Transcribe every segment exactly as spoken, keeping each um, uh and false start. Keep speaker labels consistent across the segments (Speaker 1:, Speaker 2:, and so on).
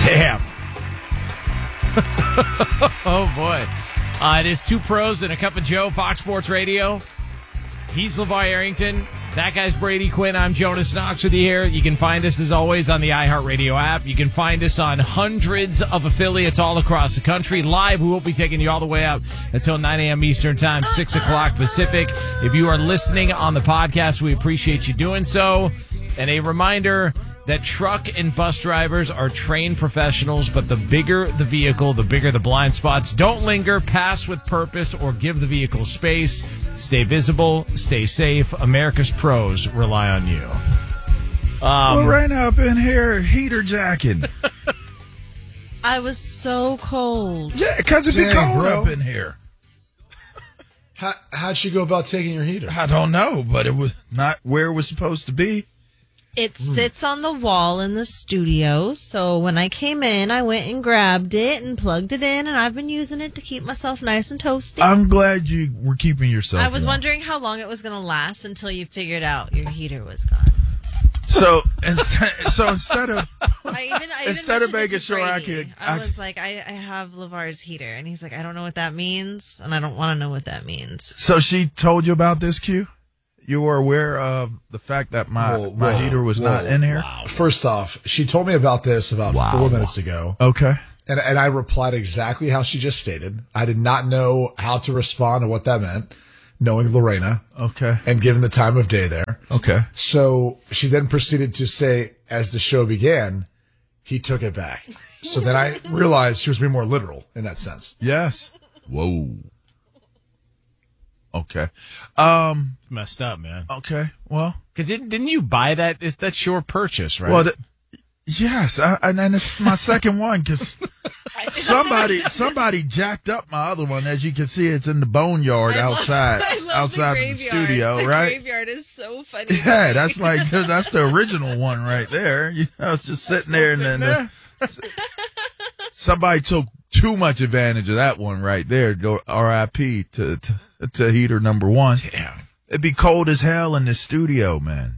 Speaker 1: Damn. Oh, boy. Uh, it is Two Pros and a Cup of Joe, Fox Sports Radio. He's LeVar Arrington. That guy's Brady Quinn. I'm Jonas Knox with you here. You can find us, as always, on the iHeartRadio app. You can find us on hundreds of affiliates all across the country. Live, we will be taking you all the way out until nine a.m. Eastern Time, six o'clock Pacific. If you are listening on the podcast, we appreciate you doing so. And a reminder that truck and bus drivers are trained professionals, but the bigger the vehicle, the bigger the blind spots. Don't linger, pass with purpose, or give the vehicle space. Stay visible, stay safe. America's pros rely on you. Um,
Speaker 2: well, right up in here, heater jacket.
Speaker 3: I was so cold.
Speaker 2: Yeah, because it'd be
Speaker 4: Dang,
Speaker 2: cold
Speaker 4: bro.
Speaker 2: up in here.
Speaker 4: How, how'd she go about taking your heater?
Speaker 2: I don't know, but it was not where it was supposed to be.
Speaker 3: It sits on the wall in the studio, so when I came in, I went and grabbed it and plugged it in, and I've been using it to keep myself nice and toasty.
Speaker 2: I'm glad you were keeping yourself
Speaker 3: I was
Speaker 2: warm.
Speaker 3: wondering how long it was going to last until you figured out your heater was gone.
Speaker 2: So instead, so instead of
Speaker 3: I even, I even
Speaker 2: Instead of
Speaker 3: mentioned it
Speaker 2: making
Speaker 3: to
Speaker 2: sure I
Speaker 3: Brady.
Speaker 2: could-
Speaker 3: I,
Speaker 2: I
Speaker 3: was like, I, I have LeVar's heater, and he's like, I don't know what that means, and I don't want to know what that means.
Speaker 2: so she told you about this, Q? You were aware of the fact that my
Speaker 4: Whoa,
Speaker 2: my
Speaker 4: whoa,
Speaker 2: heater was
Speaker 4: whoa.
Speaker 2: not in here?
Speaker 4: First off, she told me about this about
Speaker 2: Wow.
Speaker 4: four minutes ago,
Speaker 2: Okay.
Speaker 4: and and I replied exactly how she just stated. I did not know how to respond to what that meant, knowing Lorena
Speaker 2: Okay.
Speaker 4: and given the time of day there.
Speaker 2: Okay.
Speaker 4: So she then proceeded to say, as the show began, he took it back. So then I realized she was being more literal in that sense.
Speaker 2: Yes. Whoa. Okay. Um.
Speaker 1: messed up, man.
Speaker 2: Okay. Well.
Speaker 1: 'Cause Didn't, didn't you buy that? Is That's your purchase, right?
Speaker 2: Well. The, yes. I, and then it's my second one because somebody somebody jacked up my other one. As you can see, it's in the boneyard
Speaker 3: I love-
Speaker 2: outside
Speaker 3: I love
Speaker 2: outside
Speaker 3: the
Speaker 2: the
Speaker 3: graveyard.
Speaker 2: studio,
Speaker 3: the
Speaker 2: right?
Speaker 3: graveyard is so funny.
Speaker 2: Yeah, that's like that's the original one right there. You know, it's just sitting there, and then
Speaker 1: sitting
Speaker 2: the, somebody took too much advantage of that one right there. Go R I P to, to to heater number one.
Speaker 1: Damn.
Speaker 2: It'd be cold as hell in the studio, man.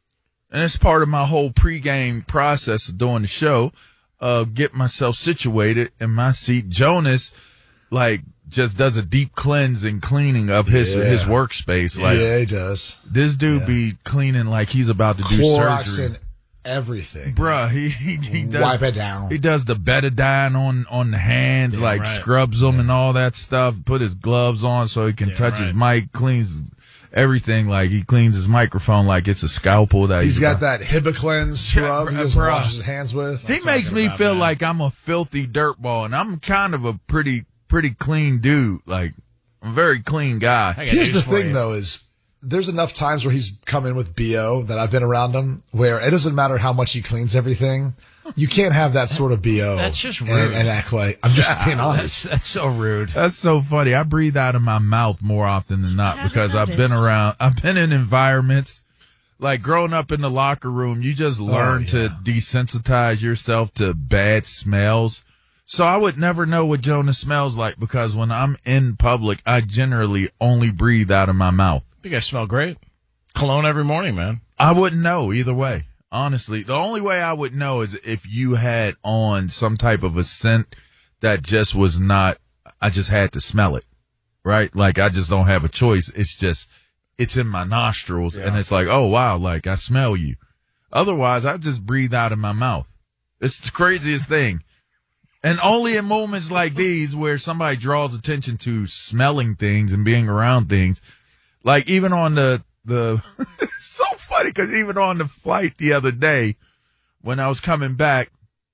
Speaker 2: And it's part of my whole pregame process of doing the show. Uh, get myself situated in my seat. Jonas, like, just does a deep cleanse and cleaning of his
Speaker 4: Yeah.
Speaker 2: his workspace. Like,
Speaker 4: yeah, he does.
Speaker 2: this dude
Speaker 4: Yeah.
Speaker 2: be cleaning like he's about to do
Speaker 4: Clorox
Speaker 2: surgery.
Speaker 4: and everything.
Speaker 2: Bruh, he, he, he does.
Speaker 4: Wipe it down.
Speaker 2: He does the betadine on, on the hands,
Speaker 1: Damn
Speaker 2: like
Speaker 1: right.
Speaker 2: scrubs them and all that stuff. Put his gloves on so he can
Speaker 1: Damn
Speaker 2: touch his
Speaker 1: right.
Speaker 2: mic, cleans everything. Like he cleans his microphone like it's a scalpel that
Speaker 4: He's
Speaker 2: he's
Speaker 4: got
Speaker 2: about-
Speaker 4: that Hibiclens scrub he
Speaker 2: Yeah,
Speaker 4: just
Speaker 2: bruh.
Speaker 4: washes his hands with.
Speaker 2: He makes me
Speaker 1: about
Speaker 2: feel
Speaker 1: that.
Speaker 2: like I'm a filthy dirtball, and I'm kind of a pretty, pretty clean dude. Like, I'm a very clean guy.
Speaker 1: I got
Speaker 4: Here's the
Speaker 1: news for
Speaker 4: thing,
Speaker 1: you.
Speaker 4: though, is there's enough times where he's come in with B O that I've been around him where it doesn't matter how much he cleans everything. You can't have that sort of B O.
Speaker 1: That's just
Speaker 4: and,
Speaker 1: rude.
Speaker 4: and act like, I'm just being honest.
Speaker 1: That's, that's so rude.
Speaker 2: That's so funny. I breathe out of my mouth more often than not
Speaker 3: I haven't
Speaker 2: because I've been
Speaker 3: noticed.
Speaker 2: around, I've been in environments like growing up in the locker room. You just learn
Speaker 4: yeah.
Speaker 2: to desensitize yourself to bad smells. So I would never know what Jonas smells like because when I'm in public, I generally only breathe out of my mouth.
Speaker 1: You guys smell great. Cologne every morning, man.
Speaker 2: I wouldn't know either way. Honestly, the only way I would know is if you had on some type of a scent that just was not, I just had to smell it, right? Like I just don't have a choice. It's just, it's in my nostrils and it's like, oh wow, like I smell you. Otherwise, I just breathe out of my mouth. It's the craziest thing. And only in moments like these where somebody draws attention to smelling things and being around things, like even on the, the, it's so funny because even on the flight the other day when I was coming back,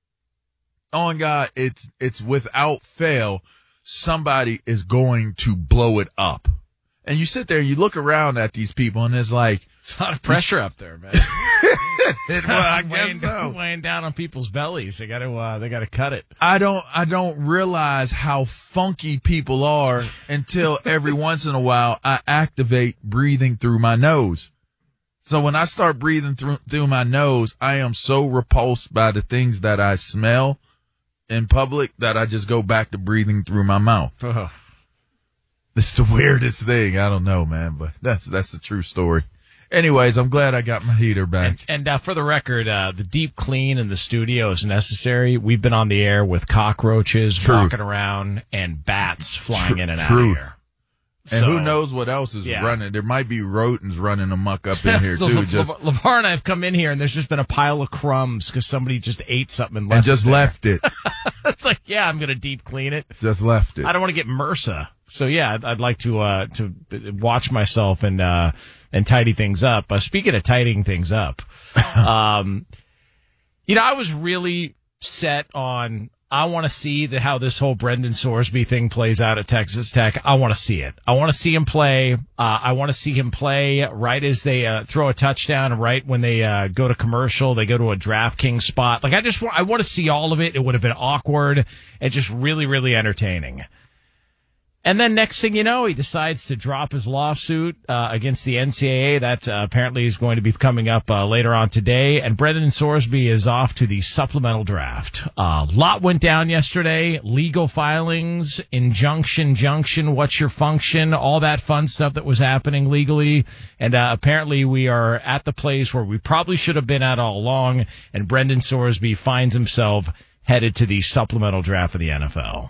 Speaker 2: on God, it's, it's without fail, somebody is going to blow it up. And you sit there and you look around at these people and it's like,
Speaker 1: It's a lot of pressure up there, man.
Speaker 2: it, well, I
Speaker 1: weighing,
Speaker 2: guess so.
Speaker 1: weighing down on people's bellies. They got to, uh, they got to cut it.
Speaker 2: I don't, I don't realize how funky people are until every once in a while I activate breathing through my nose. So when I start breathing through, through my nose, I am so repulsed by the things that I smell in public that I just go back to breathing through my mouth.
Speaker 1: Oh.
Speaker 2: It's the weirdest thing. I don't know, man, but that's, that's the true story. Anyways, I'm glad I got my heater back.
Speaker 1: And, and uh, for the record, uh, the deep clean in the studio is necessary. We've been on the air with cockroaches
Speaker 2: True.
Speaker 1: walking around and bats flying
Speaker 2: Tr-
Speaker 1: in and
Speaker 2: truth.
Speaker 1: out of here.
Speaker 2: And
Speaker 1: So-
Speaker 2: who knows what else is
Speaker 1: Yeah.
Speaker 2: running? There might be rodents running amok up in here
Speaker 1: So
Speaker 2: too.
Speaker 1: Le-
Speaker 2: just
Speaker 1: Le- LeVar and I have come in here, and there's just been a pile of crumbs because somebody just ate something and left
Speaker 2: and just
Speaker 1: it there.
Speaker 2: left it.
Speaker 1: It's like, yeah, I'm going to deep clean it.
Speaker 2: Just left it.
Speaker 1: I don't want to get MRSA. So yeah, I'd, I'd like to uh, to watch myself and uh, and tidy things up. Uh, speaking of tidying things up, um, you know, I was really set on. I want to see the, how this whole Brendan Sorsby thing plays out at Texas Tech. I want to see it. I want to see him play. Uh, I want to see him play right as they uh, throw a touchdown, right when they uh, go to commercial, they go to a DraftKings spot. Like I just want, I want to see all of it. It would have been awkward and just really, really entertaining. And then next thing you know, he decides to drop his lawsuit uh, against the N C double A. That uh, apparently is going to be coming up uh, later on today. And Brendan Sorsby is off to the supplemental draft. A uh, lot went down yesterday. Legal filings, injunction, junction, what's your function, all that fun stuff that was happening legally. And uh, apparently we are at the place where we probably should have been at all along. And Brendan Sorsby finds himself headed to the supplemental draft of the N F L.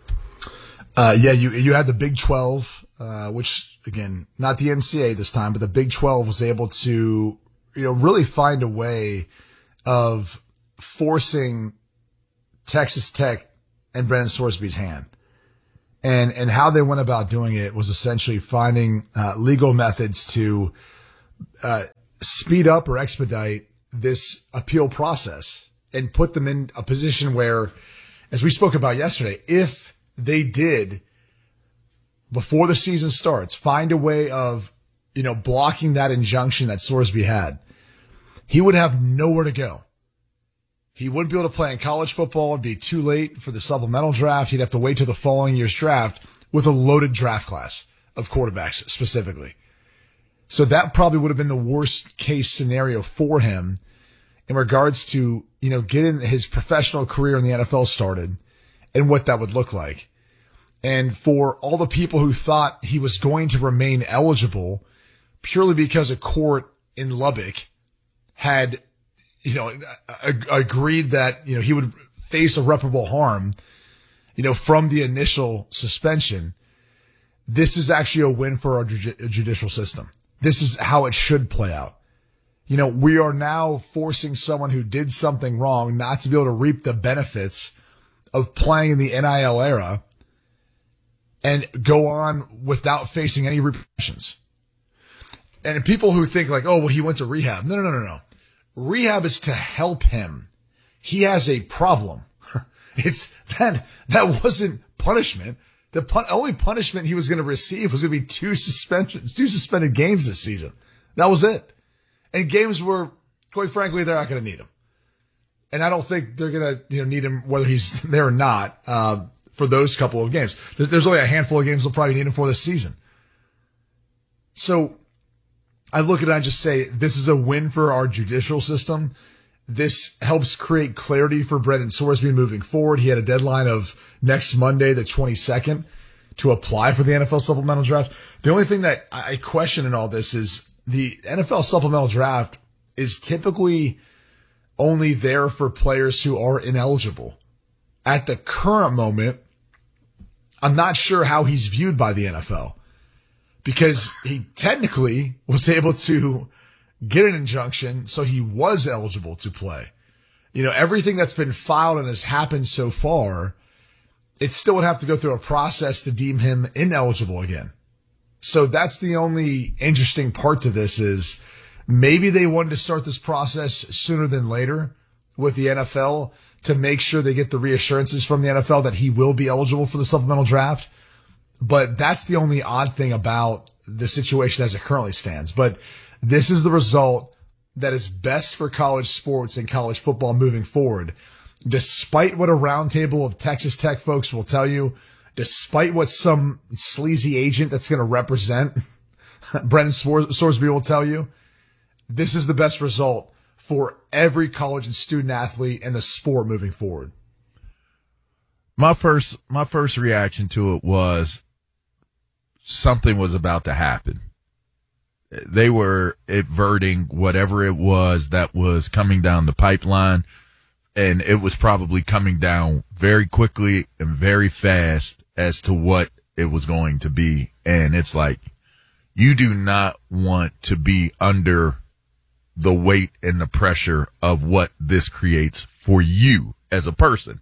Speaker 4: Uh, yeah, you, you had the Big twelve, uh, which again, not the N C double A this time, but the Big twelve was able to, you know, really find a way of forcing Texas Tech and Brendan Sorsby's hand. And, and how they went about doing it was essentially finding, uh, legal methods to, uh, speed up or expedite this appeal process and put them in a position where, as we spoke about yesterday, if they did, before the season starts, find a way of, you know, blocking that injunction that Sorsby had, he would have nowhere to go. He wouldn't be able to play in college football. It'd be too late for the supplemental draft. He'd have to wait till the following year's draft with a loaded draft class of quarterbacks specifically. So that probably would have been the worst case scenario for him in regards to, you know, getting his professional career in the N F L started and what that would look like. And for all the people who thought he was going to remain eligible purely because a court in Lubbock had, you know, ag- agreed that, you know, he would face irreparable harm, you know, from the initial suspension, this is actually a win for our ju- judicial system. This is how it should play out. You know, we are now forcing someone who did something wrong not to be able to reap the benefits of playing in the N I L era and go on without facing any repercussions. And people who think like, oh, well, he went to rehab. No, no, no, no, no. Rehab is to help him. He has a problem. It's that, that wasn't punishment. The pun- only punishment he was going to receive was going to be two suspensions, two suspended games this season. That was it. And games where, quite frankly, they're not going to need him. And I don't think they're going to, you know, need him whether he's there or not, uh, for those couple of games. There's only a handful of games they'll probably need him for this season. So I look at it and I just say, this is a win for our judicial system. This helps create clarity for Brendan Sorsby moving forward. He had a deadline of next Monday, the twenty-second, to apply for the N F L supplemental draft. The only thing that I question in all this is the N F L supplemental draft is typically only there for players who are ineligible. At the current moment, I'm not sure how he's viewed by the N F L because he technically was able to get an injunction, so he was eligible to play. You know, everything that's been filed and has happened so far, it still would have to go through a process to deem him ineligible again. So that's the only interesting part to this is maybe they wanted to start this process sooner than later with the N F L to make sure they get the reassurances from the N F L that he will be eligible for the supplemental draft. But that's the only odd thing about the situation as it currently stands. But this is the result that is best for college sports and college football moving forward. Despite what a roundtable of Texas Tech folks will tell you, despite what some sleazy agent that's going to represent Brendan Sorsby will tell you, this is the best result for every college and student athlete and the sport moving forward.
Speaker 2: My first, my first reaction to it was something was about to happen. They were averting whatever it was that was coming down the pipeline, and it was probably coming down very quickly and very fast as to what it was going to be. And it's like, you do not want to be under the weight and the pressure of what this creates for you as a person.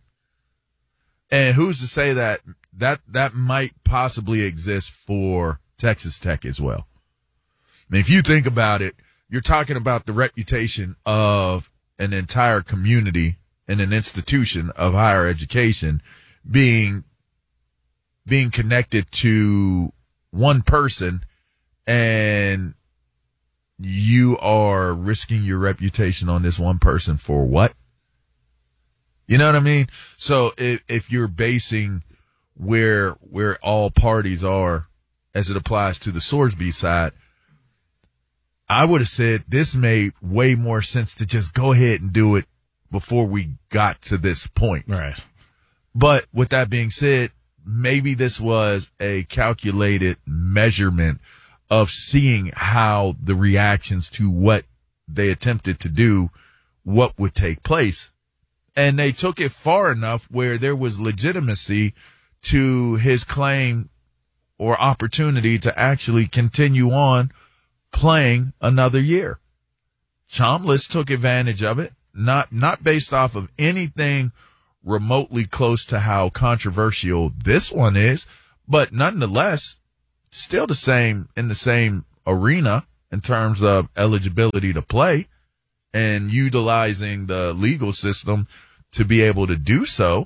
Speaker 2: And who's to say that that, that might possibly exist for Texas Tech as well? I mean, if you think about it, you're talking about the reputation of an entire community and an institution of higher education being, being connected to one person, and you are risking your reputation on this one person for what? You know what I mean? So if, if you're basing where, where all parties are as it applies to the Sorsby side, I would have said this made way more sense to just go ahead and do it before we got to this point.
Speaker 1: Right.
Speaker 2: But with that being said, maybe this was a calculated measurement of seeing how the reactions to what they attempted to do, what would take place. And they took it far enough where there was legitimacy to his claim or opportunity to actually continue on playing another year. Chambliss took advantage of it, not, not based off of anything remotely close to how controversial this one is, but nonetheless, still the same in the same arena in terms of eligibility to play and utilizing the legal system to be able to do so.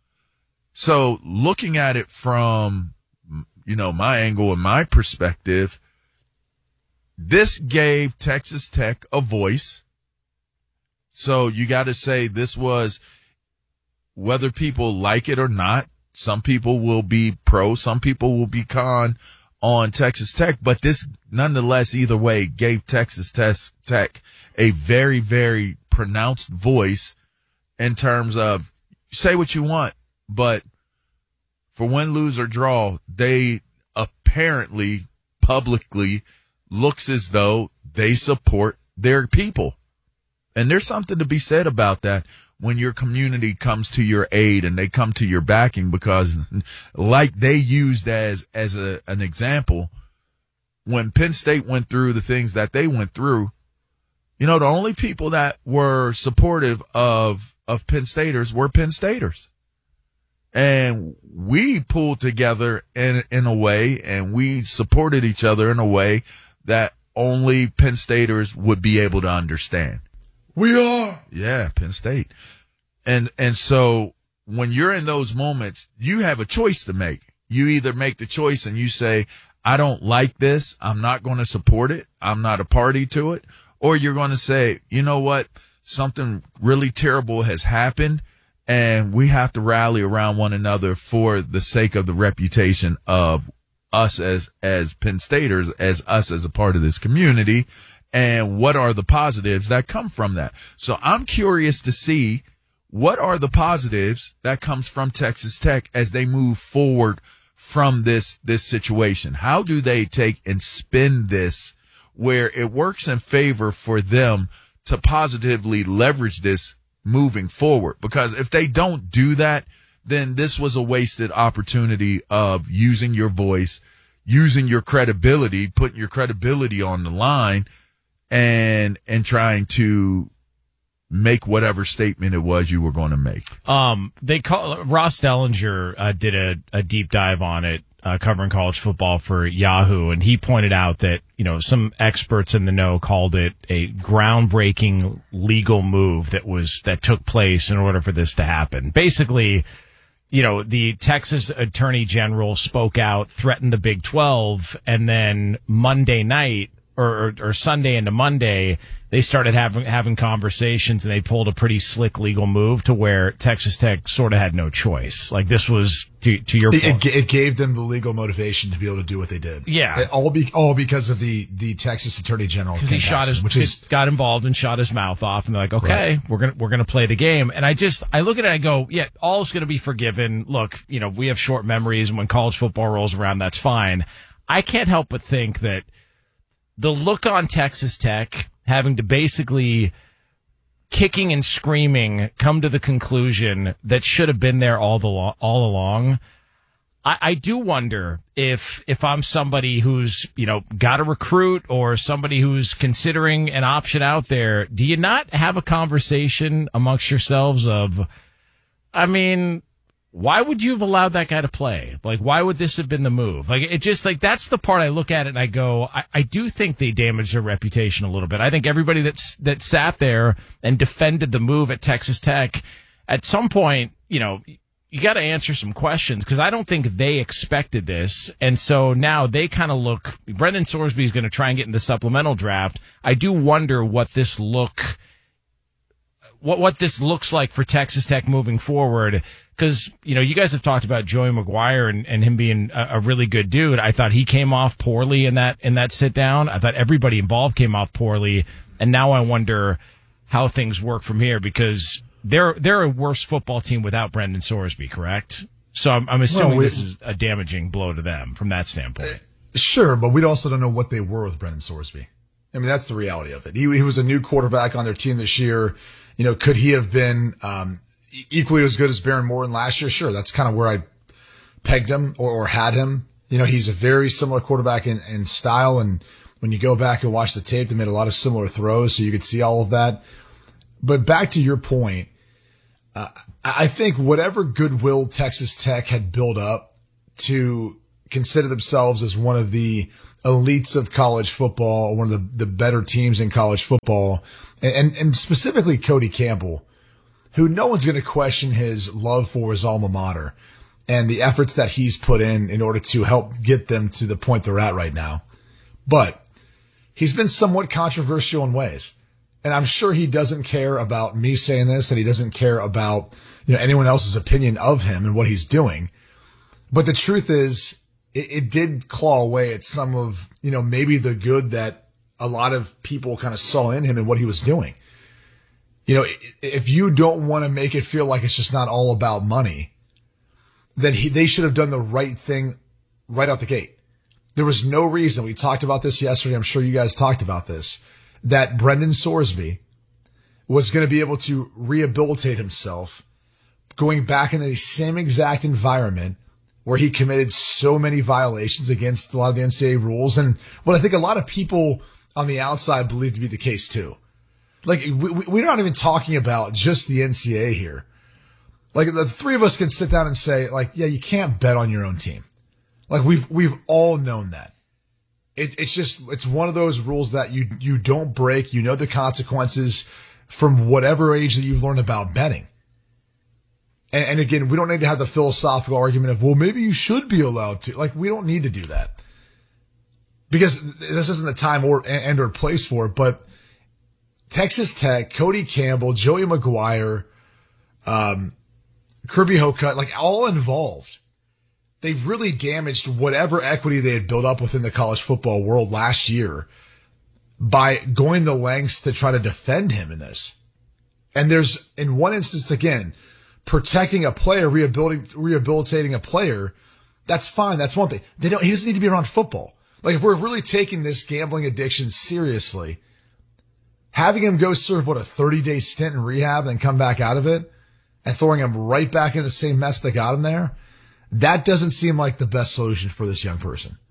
Speaker 2: So looking at it from, you know, my angle and my perspective, this gave Texas Tech a voice. So you got to say this was, whether people like it or not, some people will be pro, some people will be con on Texas Tech, but this nonetheless, either way, gave Texas Tech a very, very pronounced voice in terms of say what you want, but for win, lose, or draw, they apparently publicly looks as though they support their people. And there's something to be said about that when your community comes to your aid and they come to your backing, because like they used as, as a, an example, when Penn State went through the things that they went through, you know, the only people that were supportive of, of Penn Staters were Penn Staters. And we pulled together in, in a way, and we supported each other in a way that only Penn Staters would be able to understand.
Speaker 4: We are.
Speaker 2: Yeah, Penn State. And, and so when you're in those moments, you have a choice to make. You either make the choice and you say, I don't like this. I'm not going to support it. I'm not a party to it. Or you're going to say, you know what? Something really terrible has happened, and we have to rally around one another for the sake of the reputation of us as, as Penn Staters, as us as a part of this community. And what are the positives that come from that? So I'm curious to see what are the positives that comes from Texas Tech as they move forward from this, this situation. How do they take and spin this where it works in favor for them to positively leverage this moving forward? Because if they don't do that, then this was a wasted opportunity of using your voice, using your credibility, putting your credibility on the line, and and trying to make whatever statement it was you were going to make.
Speaker 1: Um, they call Ross Dellinger uh, did a, a deep dive on it, uh, covering college football for Yahoo, and he pointed out that, you know, some experts in the know called it a groundbreaking legal move that was that took place in order for this to happen. Basically, you know, the Texas Attorney General spoke out, threatened the Big twelve, and then Monday night, Or, or Sunday into Monday, they started having having conversations, and they pulled a pretty slick legal move to where Texas Tech sort of had no choice. Like, this was to to your
Speaker 4: it,
Speaker 1: point.
Speaker 4: It, it gave them the legal motivation to be able to do what they did.
Speaker 1: Yeah,
Speaker 4: it, all be all because of the the Texas Attorney General,
Speaker 1: because he shot his,
Speaker 4: which is
Speaker 1: got involved and shot his mouth off, and they're like, okay, right. we're gonna we're gonna play the game. And I just I look at it, and I go, yeah, all's gonna be forgiven. Look, you know, we have short memories, and when college football rolls around, that's fine. I can't help but think that the look on Texas Tech having to basically kicking and screaming come to the conclusion that should have been there all the lo- all along. I, I do wonder if if I'm somebody who's, you know, got a recruit or somebody who's considering an option out there, do you not have a conversation amongst yourselves of, I mean, why would you have allowed that guy to play? Like, why would this have been the move? Like, it just, like, that's the part I look at it and I go, I, I do think they damaged their reputation a little bit. I think everybody that's, that sat there and defended the move at Texas Tech, at some point, you know, you got to answer some questions because I don't think they expected this. And so now they kind of look, Brendan Sorsby is going to try and get in the supplemental draft. I do wonder what this look, what, what this looks like for Texas Tech moving forward. Because, you know, you guys have talked about Joey McGuire and, and him being a, a really good dude. I thought he came off poorly in that in that sit down. I thought everybody involved came off poorly. And now I wonder how things work from here because they're they're a worse football team without Brendan Sorsby, correct? So I'm, I'm assuming well, we, this is a damaging blow to them from that standpoint.
Speaker 4: Sure, but we also don't know what they were with Brendan Sorsby. I mean, that's the reality of it. He, he was a new quarterback on their team this year. You know, could he have been um, equally as good as Baron Morton last year? Sure, that's kind of where I pegged him or, or had him. You know, he's a very similar quarterback in, in style, and when you go back and watch the tape, they made a lot of similar throws, so you could see all of that. But back to your point, uh, I think whatever goodwill Texas Tech had built up to consider themselves as one of the elites of college football, one of the, the better teams in college football, and, and specifically Cody Campbell, who no one's going to question his love for his alma mater and the efforts that he's put in in order to help get them to the point they're at right now. But he's been somewhat controversial in ways. And I'm sure he doesn't care about me saying this, and he doesn't care about, you know, anyone else's opinion of him and what he's doing. But the truth is, it, it did claw away at some of, you know, maybe the good that a lot of people kind of saw in him and what he was doing. You know, if you don't want to make it feel like it's just not all about money, then he, they should have done the right thing right out the gate. There was no reason, we talked about this yesterday, I'm sure you guys talked about this, that Brendan Sorsby was going to be able to rehabilitate himself going back into the same exact environment where he committed so many violations against a lot of the N C double A rules. And what I think a lot of people on the outside believe to be the case too. Like, we, we're not even talking about just the N C double A here. Like, the three of us can sit down and say, like, yeah, you can't bet on your own team. Like, we've, we've all known that. It, it's just, it's one of those rules that you, you don't break. You know the consequences from whatever age that you've learned about betting. And, and again, we don't need to have the philosophical argument of, well, maybe you should be allowed to. Like, we don't need to do that. Because this isn't the time or, and or place for it, but Texas Tech, Cody Campbell, Joey McGuire, um, Kirby Hocutt, like, all involved. They really damaged whatever equity they had built up within the college football world last year by going the lengths to try to defend him in this. And there's, in one instance, again, protecting a player, rehabilitating, rehabilitating a player. That's fine. That's one thing. They don't, he doesn't need to be around football. Like, if we're really taking this gambling addiction seriously, having him go serve, what, a thirty day stint in rehab and then come back out of it and throwing him right back in the same mess that got him there, that doesn't seem like the best solution for this young person.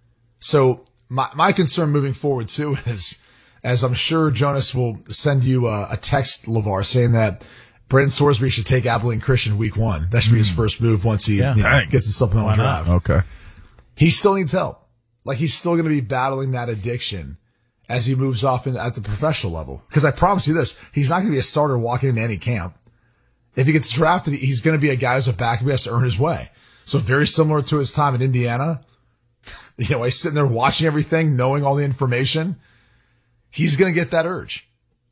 Speaker 4: So my, my concern moving forward too is, as I'm sure Jonas will send you a, a text, LeVar, saying that Brendan Sorsby should take Abilene Christian week one. That should be his first move once he
Speaker 1: yeah.
Speaker 4: you know, gets the supplemental draft.
Speaker 2: Okay.
Speaker 4: He still needs help. Like, he's still going to be battling that addiction as he moves off in, at the professional level. Because I promise you this, he's not going to be a starter walking into any camp. If he gets drafted, he's going to be a guy who's a backup who has to earn his way. So very similar to his time in Indiana. You know, he's sitting there watching everything, knowing all the information. He's going to get that urge.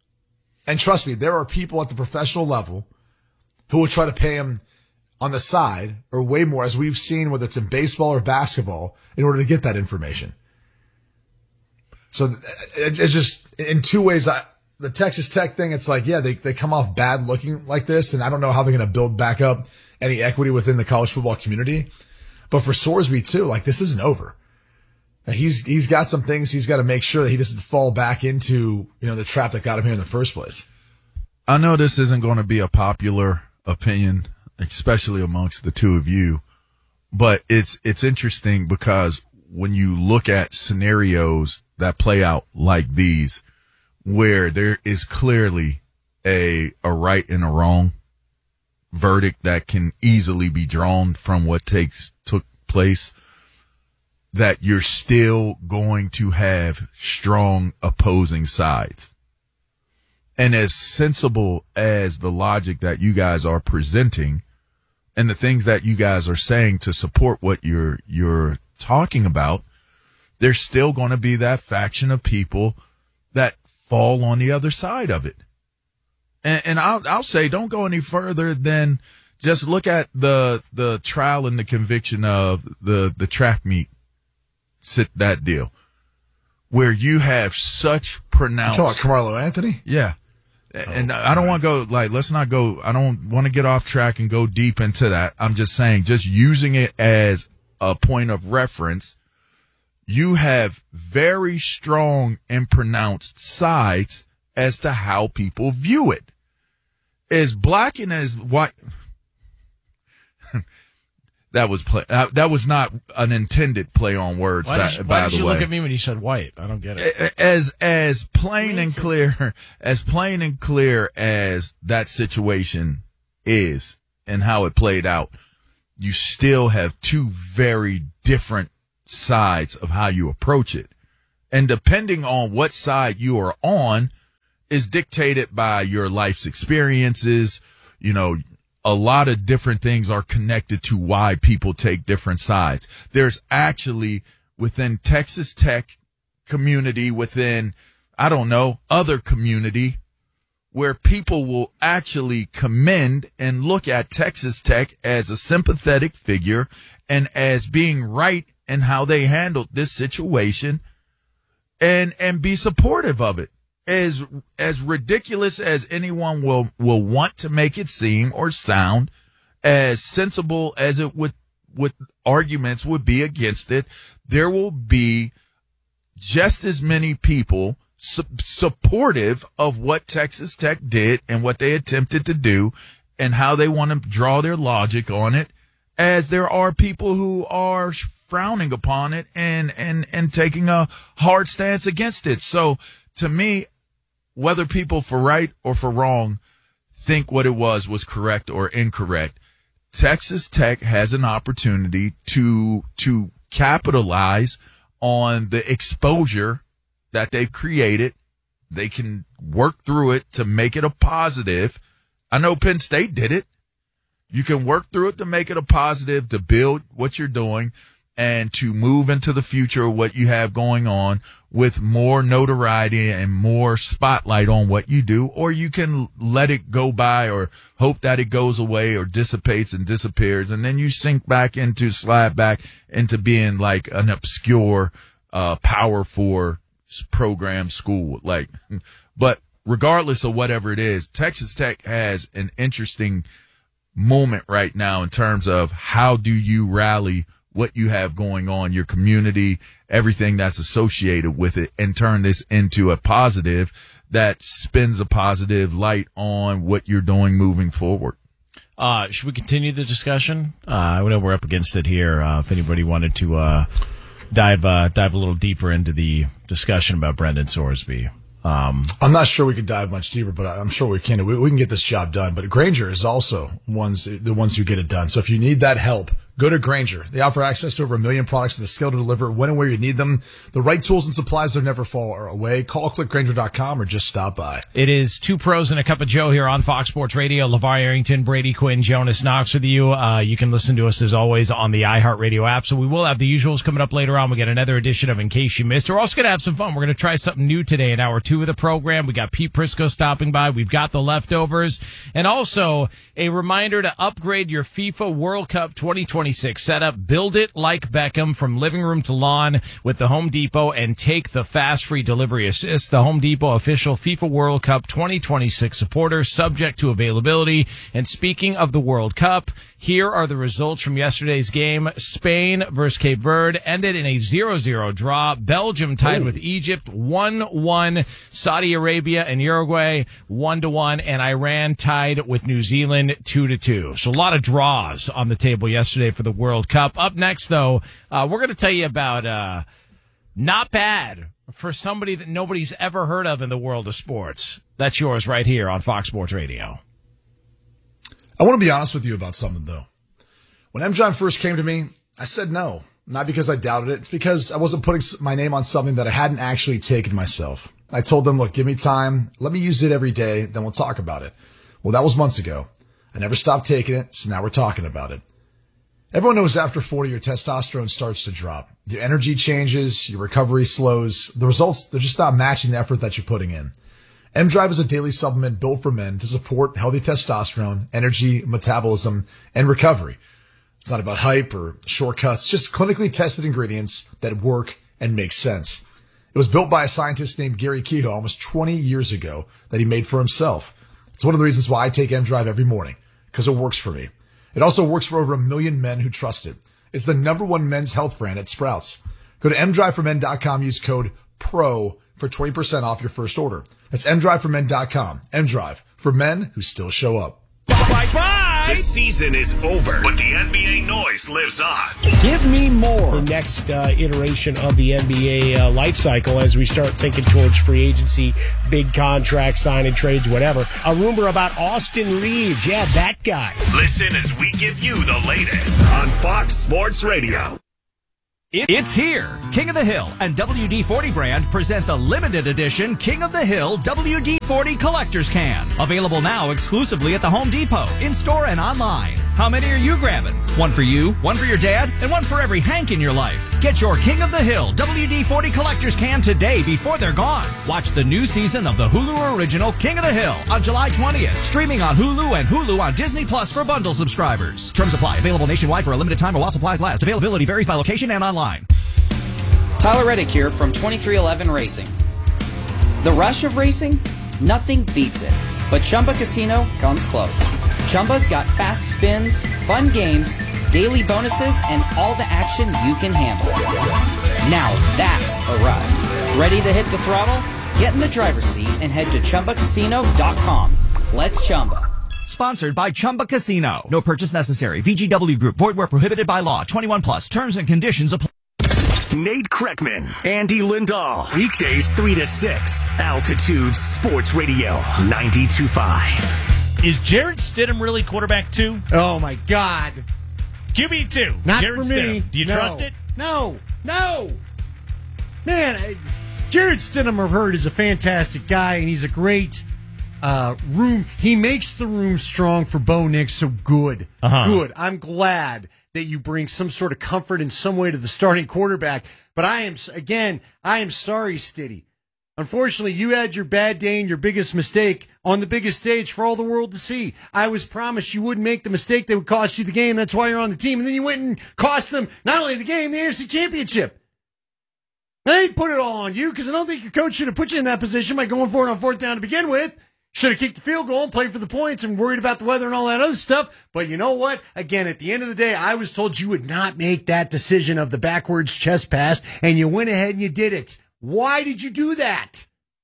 Speaker 4: And trust me, there are people at the professional level who will try to pay him on the side or way more, as we've seen, whether it's in baseball or basketball, in order to get that information. So it's just in two ways. I, the Texas Tech thing, it's like, yeah, they, they come off bad looking like this, and I don't know how they're going to build back up any equity within the college football community. But for Sorsby too, like, this isn't over. he's he's got some things he's got to make sure that he doesn't fall back into, you know, the trap that got him here in the first place.
Speaker 2: I know this isn't going to be a popular opinion, especially amongst the two of you, but it's it's interesting because when you look at scenarios that play out like these, where there is clearly a a right and a wrong verdict that can easily be drawn from what takes took place, that you're still going to have strong opposing sides. And as sensible as the logic that you guys are presenting and the things that you guys are saying to support what you're you're talking about, there's still going to be that faction of people that fall on the other side of it. And, and I'll I'll say, don't go any further than just look at the the trial and the conviction of the the track meet, sit that deal, where you have such pronounced.
Speaker 4: You talking about Carmelo Anthony?
Speaker 2: Yeah. And I don't want to go, like, let's not go, I don't want to get off track and go deep into that. I'm just saying, just using it as a point of reference, you have very strong and pronounced sides as to how people view it. As black and as white, that was play, uh, that was not an intended play on words.
Speaker 1: Why
Speaker 2: by,
Speaker 1: did you,
Speaker 2: by
Speaker 1: why did
Speaker 2: the
Speaker 1: you
Speaker 2: way,
Speaker 1: look at me when you said white? I don't get it.
Speaker 2: As as plain and clear, as plain and clear as that situation is and how it played out, you still have two very different sides of how you approach it, and depending on what side you are on, is dictated by your life's experiences. You know, a lot of different things are connected to why people take different sides. There's actually within Texas Tech community, within, I don't know, other community, where people will actually commend and look at Texas Tech as a sympathetic figure and as being right in how they handled this situation and, and be supportive of it. As as ridiculous as anyone will, will want to make it seem or sound, as sensible as it would, with arguments would be against it, there will be just as many people su- supportive of what Texas Tech did and what they attempted to do and how they want to draw their logic on it, as there are people who are frowning upon it and, and, and taking a hard stance against it. So to me, whether people for right or for wrong think what it was was correct or incorrect, Texas Tech has an opportunity to to capitalize on the exposure that they've created. They can work through it to make it a positive. I know Penn State did it. You can work through it to make it a positive, to build what you're doing, and to move into the future what you have going on with more notoriety and more spotlight on what you do, or you can let it go by or hope that it goes away or dissipates and disappears, and then you sink back into, slide back into being like an obscure, uh, Power Four program school. Like, but regardless of whatever it is, Texas Tech has an interesting moment right now in terms of how do you rally what you have going on, your community, everything that's associated with it, and turn this into a positive that spins a positive light on what you're doing moving forward.
Speaker 1: Uh, should we continue the discussion? Uh, I know we're up against it here. Uh, if anybody wanted to uh, dive uh, dive a little deeper into the discussion about Brendan Sorsby. Um,
Speaker 4: I'm not sure we could dive much deeper, but I'm sure we can. We, we can get this job done. But Grainger is also ones the ones who get it done. So if you need that help, go to Grainger. They offer access to over a million products and the skill to deliver when and where you need them. The right tools and supplies that never fall away. Call click grainger dot com or just stop by.
Speaker 1: It is Two Pros and a Cup of Joe here on Fox Sports Radio. LeVar Arrington, Brady Quinn, Jonas Knox with you. Uh, you can listen to us as always on the iHeartRadio app. So we will have the usuals coming up later on. We get another edition of In Case You Missed. We're also going to have some fun. We're going to try something new today in hour two of the program. We got Pete Prisco stopping by. We've got the leftovers. And also a reminder to upgrade your FIFA World Cup twenty twenty twenty-six setup. Build it like Beckham from living room to lawn with the Home Depot and take the fast free delivery assist. The Home Depot official FIFA World Cup twenty twenty-six supporter, subject to availability. And speaking of the World Cup, here are the results from yesterday's game. Spain versus Cape Verde ended in a zero zero draw. Belgium tied Ooh. with Egypt one one. Saudi Arabia and Uruguay one to one, and Iran tied with New Zealand two to two. So a lot of draws on the table yesterday for the World Cup. Up next, though, uh, we're going to tell you about uh, not bad for somebody that nobody's ever heard of in the world of sports. That's yours right here on Fox Sports Radio.
Speaker 4: I want to be honest with you about something, though. When M-Drive first came to me, I said no. Not because I doubted it. It's because I wasn't putting my name on something that I hadn't actually taken myself. I told them, look, give me time. Let me use it every day. Then we'll talk about it. Well, that was months ago. I never stopped taking it, so now we're talking about it. Everyone knows after forty, your testosterone starts to drop. Your energy changes, your recovery slows. The results, they're just not matching the effort that you're putting in. M-Drive is a daily supplement built for men to support healthy testosterone, energy, metabolism, and recovery. It's not about hype or shortcuts, just clinically tested ingredients that work and make sense. It was built by a scientist named Gary Kehoe almost twenty years ago that he made for himself. It's one of the reasons why I take M-Drive every morning, because it works for me. It also works for over a million men who trust it. It's the number one men's health brand at Sprouts. Go to m drive for men dot com, use code PRO for twenty percent off your first order. That's m drive for men dot com. M-Drive, for men who still show up.
Speaker 5: Bye-bye! The season is over, but the N B A noise lives on.
Speaker 6: Give me more. The next uh, iteration of the N B A uh, life cycle as we start thinking towards free agency, big contracts, signing trades, whatever. A rumor about Austin Reeves. Yeah, that guy.
Speaker 5: Listen as we give you the latest on Fox Sports Radio.
Speaker 7: It's here. King of the Hill and W D forty brand present the limited edition King of the Hill W D forty Collector's Can. Available now exclusively at the Home Depot, in-store and online. How many are you grabbing? One for you, one for your dad, and one for every Hank in your life. Get your King of the Hill W D forty Collector's Can today before they're gone. Watch the new season of the Hulu original King of the Hill on July twentieth. Streaming on Hulu and Hulu on Disney Plus for bundle subscribers. Terms apply. Available nationwide for a limited time or while supplies last. Availability varies by location and online.
Speaker 8: Tyler Reddick here from twenty-three eleven Racing. The rush of racing? Nothing beats it. But Chumba Casino comes close. Chumba's got fast spins, fun games, daily bonuses, and all the action you can handle. Now that's a ride. Ready to hit the throttle? Get in the driver's seat and head to chumba casino dot com. Let's Chumba.
Speaker 7: Sponsored by Chumba Casino. No purchase necessary. V G W Group. Void where prohibited by law. twenty-one plus. Terms and conditions apply.
Speaker 5: Nate Kreckman, Andy Lindahl. Weekdays three to six. Altitude Sports Radio ninety-two point five.
Speaker 9: Is Jarrett Stidham really quarterback two?
Speaker 6: Oh, my God.
Speaker 9: Q B two.
Speaker 6: Not
Speaker 9: Jarrett
Speaker 6: for me.
Speaker 9: Stidham. Do you
Speaker 6: no.
Speaker 9: trust it?
Speaker 6: No. No. Man, I, Jarrett Stidham, I've heard, is a fantastic guy, and he's a great uh, room. He makes the room strong for Bo Nix, so good.
Speaker 9: Uh-huh.
Speaker 6: Good. I'm glad that you bring some sort of comfort in some way to the starting quarterback. But I am, again, I am sorry, Stiddy. Unfortunately, you had your bad day and your biggest mistake on the biggest stage for all the world to see. I was promised you wouldn't make the mistake that would cost you the game. That's why you're on the team. And then you went and cost them not only the game, the A F C Championship. And I didn't put it all on you because I don't think your coach should have put you in that position by going for it on fourth down to begin with. Should have kicked the field goal and played for the points and worried about the weather and all that other stuff. But you know what? Again, at the end of the day, I was told you would not make that decision of the backwards chest pass, and you went ahead and you did it. Why did you do that?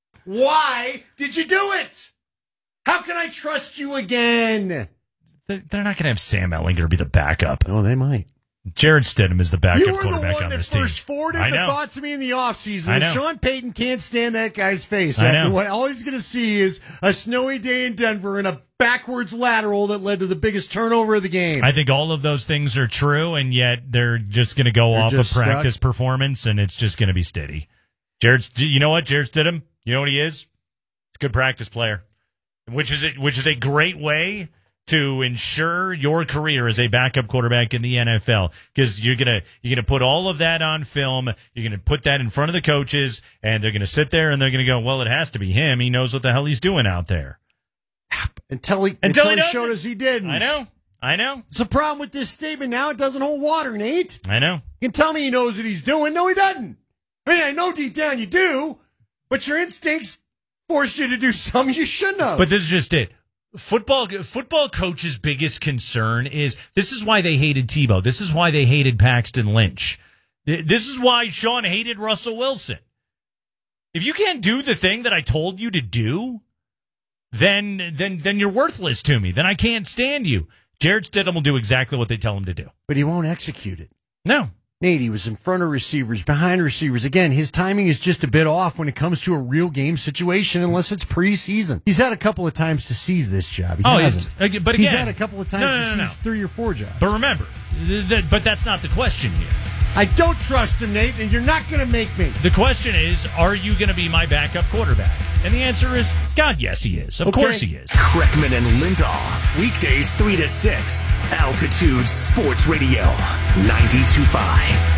Speaker 6: Why did you do it? How can I trust you again?
Speaker 9: They're not going to have Sam Ehlinger be the backup.
Speaker 6: Oh, they might.
Speaker 9: Jared Stidham is the backup
Speaker 6: you were
Speaker 9: quarterback
Speaker 6: the one
Speaker 9: on
Speaker 6: that
Speaker 9: this team.
Speaker 6: first forwarded the thought to me in the offseason that Sean Payton can't stand that guy's face.
Speaker 9: I
Speaker 6: After
Speaker 9: know.
Speaker 6: what all he's going to see is a snowy day in Denver and a backwards lateral that led to the biggest turnover of the game.
Speaker 9: I think all of those things are true, and yet they're just going to go
Speaker 6: They're
Speaker 9: off of
Speaker 6: just
Speaker 9: practice
Speaker 6: stuck.
Speaker 9: performance, and it's just going to be steady. Jared, you know what? Jared Stidham, you know what he is? He's a good practice player, which is a, which is a great way to ensure your career as a backup quarterback in the N F L, because you're gonna you're gonna put all of that on film. You're gonna put that in front of the coaches, and they're gonna sit there and they're gonna go, "Well, it has to be him. He knows what the hell he's doing out there."
Speaker 6: Until he
Speaker 9: until,
Speaker 6: until
Speaker 9: he,
Speaker 6: he showed us he didn't.
Speaker 9: I know, I know.
Speaker 6: It's a problem with this statement now. It doesn't hold water, Nate.
Speaker 9: I know.
Speaker 6: You can tell me he knows what he's doing. No, he doesn't. I mean, I know deep down you do, but your instincts force you to do something you shouldn't have.
Speaker 9: But this is just it. Football football coach's biggest concern is this is why they hated Tebow. This is why they hated Paxton Lynch. This is why Sean hated Russell Wilson. If you can't do the thing that I told you to do, then then then you're worthless to me. Then I can't stand you. Jared Stidham will do exactly what they tell him to do.
Speaker 6: But he won't execute it.
Speaker 9: No.
Speaker 6: Nate, he was in front of receivers, behind receivers. Again, his timing is just a bit off when it comes to a real game situation, unless it's preseason. He's had a couple of times to seize this job. He
Speaker 9: oh,
Speaker 6: hasn't.
Speaker 9: But again,
Speaker 6: he's had a couple of times
Speaker 9: no, no,
Speaker 6: to
Speaker 9: no, no.
Speaker 6: seize three or four jobs.
Speaker 9: But remember, th- th- but that's not the question here.
Speaker 6: I don't trust him, Nate, and you're not going to make me.
Speaker 9: The question is, are you going to be my backup quarterback? And the answer is, God, yes, he is. Of
Speaker 6: okay.
Speaker 9: course he is.
Speaker 5: Kreckman and Lindahl, weekdays three to six, Altitude Sports Radio, ninety-two point five.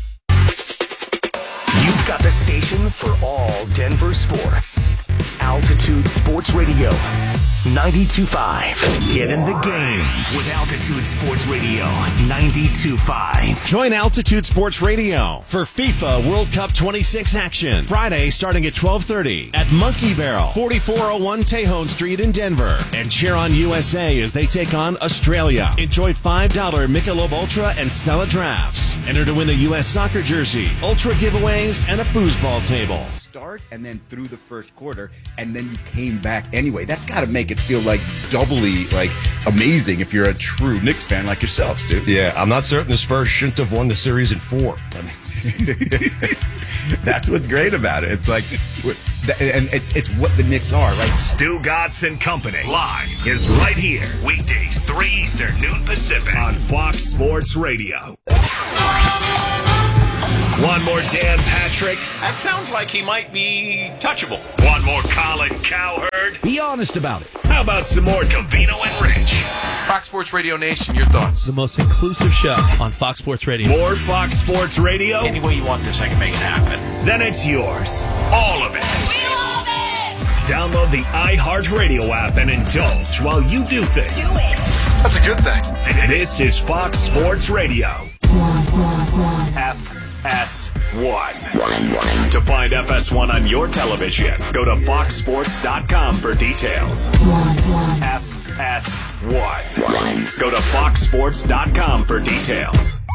Speaker 5: You've got the station for all Denver sports. Altitude Sports Radio, ninety-two point five. Get in the game with Altitude Sports Radio, ninety-two point five.
Speaker 10: Join Altitude Sports Radio for FIFA World Cup twenty-six action. Friday starting at twelve thirty at Monkey Barrel, forty-four oh one Tejon Street in Denver. And cheer on U S A as they take on Australia. Enjoy five dollars Michelob Ultra and Stella drafts. Enter to win a U S soccer jersey, Ultra giveaways, and a foosball table.
Speaker 11: Start and then through the first quarter, and then you came back anyway. That's got to make it feel like doubly like amazing if you're a true Knicks fan like yourself, Stu.
Speaker 12: Yeah, I'm not certain the Spurs shouldn't have won the series in four.
Speaker 11: I mean, that's what's great about it. It's like, and it's it's what the Knicks are, right?
Speaker 5: Stu Godson Company live is right here, weekdays three Eastern, noon Pacific on Fox Sports Radio. One more Dan Patrick.
Speaker 13: That sounds like he might be touchable.
Speaker 5: One more Colin Cowherd.
Speaker 13: Be honest about it.
Speaker 5: How about some more Gambino and Rich?
Speaker 13: Fox Sports Radio Nation, your thoughts?
Speaker 14: The most inclusive show on Fox Sports Radio.
Speaker 5: More Fox Sports Radio?
Speaker 13: Any way you want this, I can make it happen.
Speaker 5: Then it's yours. All of it.
Speaker 15: We love it!
Speaker 5: Download the iHeartRadio app and indulge while you do things.
Speaker 15: Do it!
Speaker 13: That's a good thing.
Speaker 5: This is Fox Sports Radio. F S one. To find F S one on your television, go to fox sports dot com for details. F S one. Go to fox sports dot com for details.